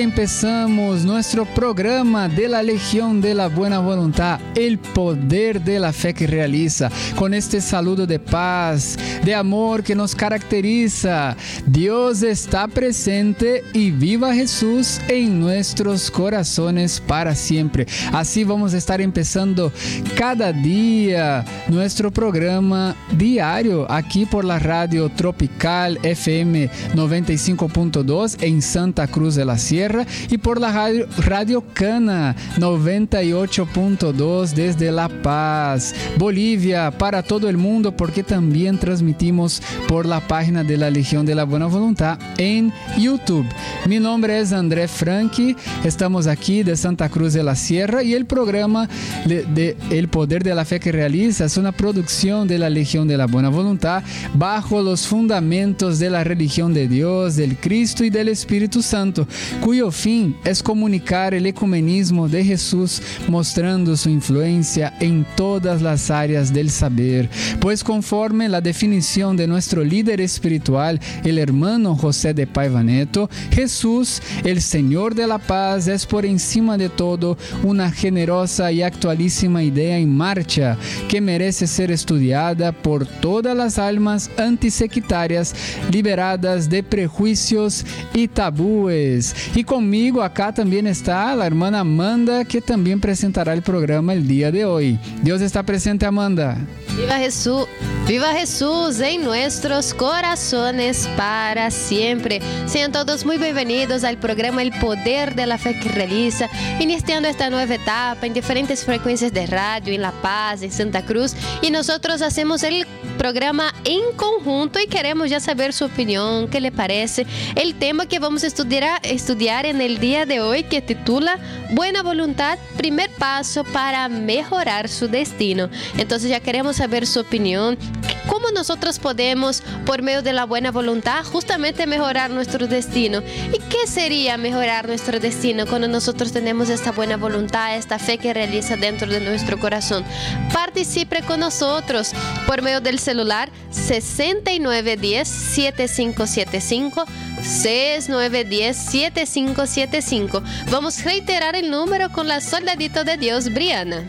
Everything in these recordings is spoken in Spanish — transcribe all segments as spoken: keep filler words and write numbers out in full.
Empezamos nuestro programa de la Legión de la Buena Voluntad, el poder de la fe que realiza, con este saludo de paz, de amor que nos caracteriza. Dios está presente y viva Jesús en nuestros corazones para siempre. Así vamos a estar empezando cada día nuestro programa diario aquí por la radio Tropical F M noventa y cinco punto dos en Santa Cruz de la Sierra y por la radio, radio Cana noventa y ocho punto dos desde La Paz, Bolivia, para todo el mundo, porque también transmitimos por la página de la Legión de la Buena Voluntad en YouTube. Mi nombre es André Franchi, estamos aquí de Santa Cruz de la Sierra y el programa de, de El Poder de la Fe que realiza es una producción de la Legión de la Buena Voluntad bajo los fundamentos de la religión de Dios, del Cristo y del Espíritu Santo, cuyo fin es comunicar el ecumenismo de Jesús, mostrando su influencia en todas las áreas del saber. Pues conforme la definición de nuestro líder espiritual, el hermano José de Paiva Neto, Jesús, el Señor de la paz, es por encima de todo una generosa y actualísima idea en marcha que merece ser estudiada por todas las almas antisectarias liberadas de prejuicios y tabúes. Y conmigo acá también está la hermana Amanda, que también presentará el programa el día de hoy. Dios está presente, Amanda. Viva Jesús, viva Jesús en nuestros corazones para siempre. Sean todos muy bienvenidos al programa El Poder de la Fe que realiza, iniciando esta nueva etapa en diferentes frecuencias de radio, en La Paz, en Santa Cruz, y nosotros hacemos el programa en conjunto y queremos ya saber su opinión, qué le parece el tema que vamos a estudiar, estudiar en el día de hoy, que titula Buena Voluntad, primer paso para mejorar su destino. Entonces ya queremos saber su opinión, cómo nosotros podemos, por medio de la buena voluntad, justamente mejorar nuestro destino. ¿Y qué sería mejorar nuestro destino cuando nosotros tenemos esta buena voluntad, esta fe que realiza dentro de nuestro corazón? Participe con nosotros por medio del celular sesenta y nueve diez, setenta y cinco setenta y cinco, sesenta y nueve diez, setenta y cinco setenta y cinco. Vamos a reiterar el número con la soldadito de Dios, Briana.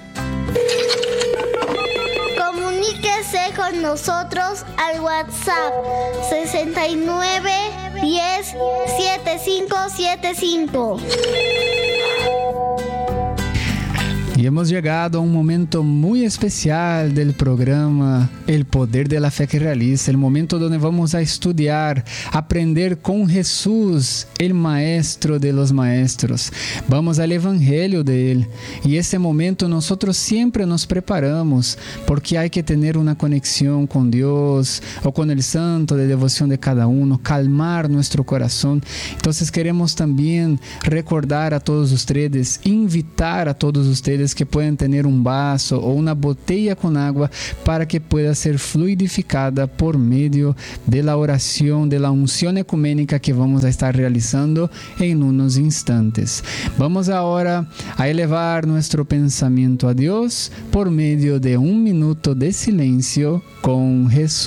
Comuníquese con nosotros al WhatsApp sesenta y nueve diez, setenta y cinco setenta y cinco. Y hemos llegado a un momento muy especial del programa El Poder de la Fe que realiza, el momento donde vamos a estudiar, aprender con Jesús, el Maestro de los Maestros. Vamos al Evangelio de Él. Y ese momento nosotros siempre nos preparamos, porque hay que tener una conexión con Dios o con el santo de devoción de cada uno, calmar nuestro corazón. Entonces queremos también recordar a todos ustedes, invitar a todos ustedes que puedan tener un vaso o una botella con agua para que pueda ser fluidificada por medio de la oración, de la unción ecuménica que vamos a estar realizando en unos instantes. Vamos ahora a elevar nuestro pensamiento a Dios por medio de un minuto de silencio con Jesús.